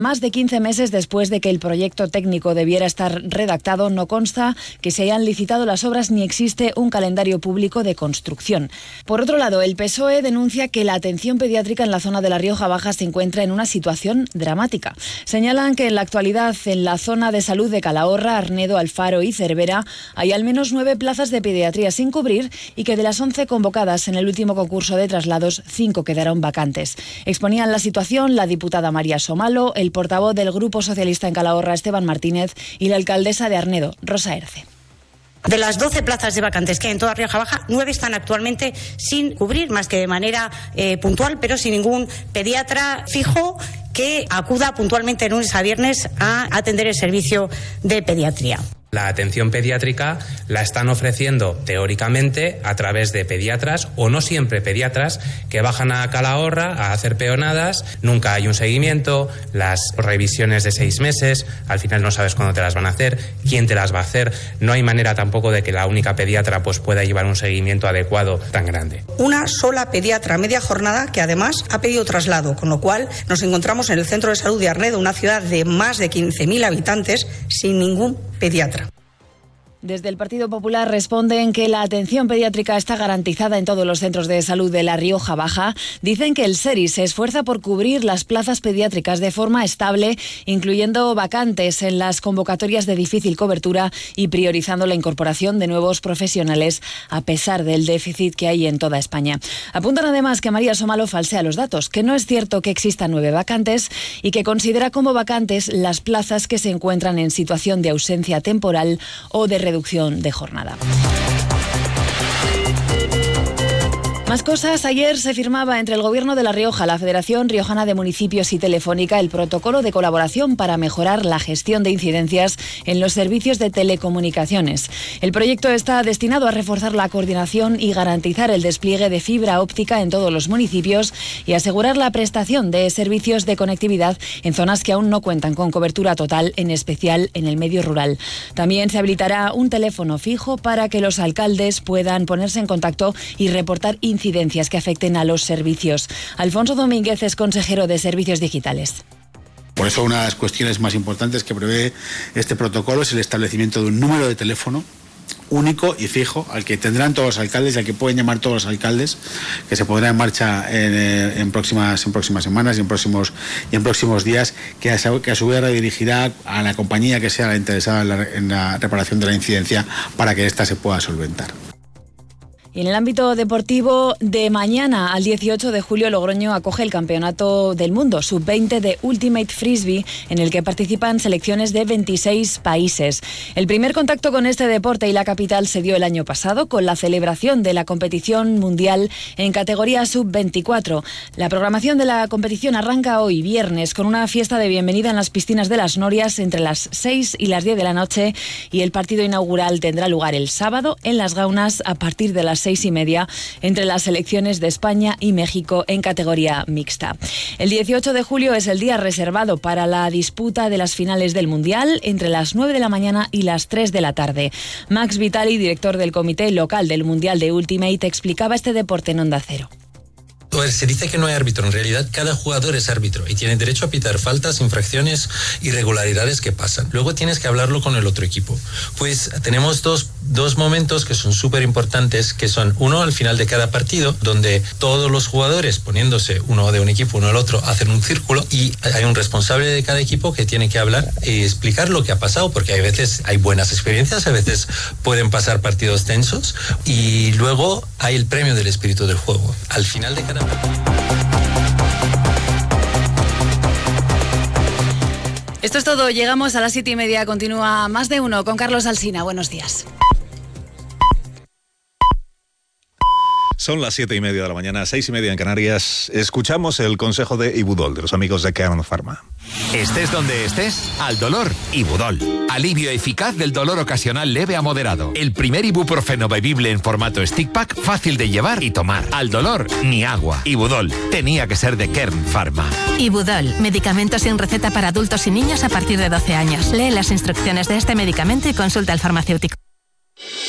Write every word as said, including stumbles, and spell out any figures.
Más de quince meses después de que el proyecto técnico debiera estar redactado, no consta que se hayan licitado las obras ni existe un calendario público de construcción. Por otro lado, el P S O E denuncia que la atención pediátrica en la zona de la Rioja Baja se encuentra en una situación dramática. Señalan que en la actualidad en la zona de salud de Calahorra, Arnedo, Alfaro y Cervera hay al menos nueve plazas de pediatría sin cubrir y que de las once convocadas en el último concurso de traslados, cinco quedaron vacantes. Exponían la situación la diputada María Somalo, el portavoz del Grupo Socialista en Calahorra, Esteban Martínez, y la alcaldesa de Arnedo, Rosa Erce. De las doce plazas de vacantes que hay en toda Rioja Baja, nueve están actualmente sin cubrir, más que de manera eh, puntual, pero sin ningún pediatra fijo que acuda puntualmente de lunes a viernes a atender el servicio de pediatría. La atención pediátrica la están ofreciendo teóricamente a través de pediatras o no siempre pediatras que bajan a Calahorra a hacer peonadas, nunca hay un seguimiento, las revisiones de seis meses, al final no sabes cuándo te las van a hacer, quién te las va a hacer, no hay manera tampoco de que la única pediatra pues pueda llevar un seguimiento adecuado tan grande. Una sola pediatra media jornada que además ha pedido traslado, con lo cual nos encontramos en el centro de salud de Arnedo, una ciudad de más de quince mil habitantes, sin ningún pediatra. Desde el Partido Popular responden que la atención pediátrica está garantizada en todos los centros de salud de la Rioja Baja. Dicen que el SERI se esfuerza por cubrir las plazas pediátricas de forma estable, incluyendo vacantes en las convocatorias de difícil cobertura y priorizando la incorporación de nuevos profesionales a pesar del déficit que hay en toda España. Apuntan además que María Somalo falsea los datos, que no es cierto que existan nueve vacantes y que considera como vacantes las plazas que se encuentran en situación de ausencia temporal o de reducción de jornada. Más cosas. Ayer se firmaba entre el Gobierno de La Rioja, la Federación Riojana de Municipios y Telefónica el protocolo de colaboración para mejorar la gestión de incidencias en los servicios de telecomunicaciones. El proyecto está destinado a reforzar la coordinación y garantizar el despliegue de fibra óptica en todos los municipios y asegurar la prestación de servicios de conectividad en zonas que aún no cuentan con cobertura total, en especial en el medio rural. También se habilitará un teléfono fijo para que los alcaldes puedan ponerse en contacto y reportar incidencias incidencias que afecten a los servicios. Alfonso Domínguez es consejero de Servicios Digitales. Por eso una de las cuestiones más importantes que prevé este protocolo es el establecimiento de un número de teléfono único y fijo al que tendrán todos los alcaldes y al que pueden llamar todos los alcaldes, que se pondrá en marcha en, en próximas en próximas semanas y en próximos y en próximos días, que a, que a su vez redirigirá a la compañía que sea la interesada en la, en la reparación de la incidencia para que ésta se pueda solventar. Y en el ámbito deportivo, de mañana al dieciocho de julio, Logroño acoge el Campeonato del Mundo sub veinte de Ultimate Frisbee, en el que participan selecciones de veintiséis países. El primer contacto con este deporte y la capital se dio el año pasado con la celebración de la competición mundial en categoría sub veinticuatro. La programación de la competición arranca hoy, viernes, con una fiesta de bienvenida en las piscinas de Las Norias entre las seis y las diez de la noche, y el partido inaugural tendrá lugar el sábado en Las Gaunas a partir de las seis y media entre las selecciones de España y México en categoría mixta. El dieciocho de julio es el día reservado para la disputa de las finales del Mundial entre las nueve de la mañana y las tres de la tarde. Max Vitali, director del comité local del Mundial de Ultimate, explicaba este deporte en Onda Cero. Se dice que no hay árbitro, en realidad cada jugador es árbitro y tiene derecho a pitar faltas, infracciones, irregularidades que pasan. Luego tienes que hablarlo con el otro equipo. Pues tenemos dos, dos momentos que son súper importantes, que son uno al final de cada partido, donde todos los jugadores, poniéndose uno de un equipo, uno del otro, hacen un círculo y hay un responsable de cada equipo que tiene que hablar y explicar lo que ha pasado, porque hay veces hay buenas experiencias, a veces pueden pasar partidos tensos, y luego hay el premio del espíritu del juego. Al final de cada Esto es todo, llegamos a las siete y media, continúa Más de Uno con Carlos Alsina. Buenos días. Son las siete y media de la mañana, seis y media en Canarias. Escuchamos el consejo de Ibudol, de los amigos de Kern Pharma. Estés donde estés, al dolor, Ibudol. Alivio eficaz del dolor ocasional leve a moderado. El primer ibuprofeno bebible en formato stick pack, fácil de llevar y tomar. Al dolor, ni agua. Ibudol, tenía que ser de Kern Pharma. Ibudol, medicamento sin receta para adultos y niños a partir de doce años. Lee las instrucciones de este medicamento y consulta al farmacéutico.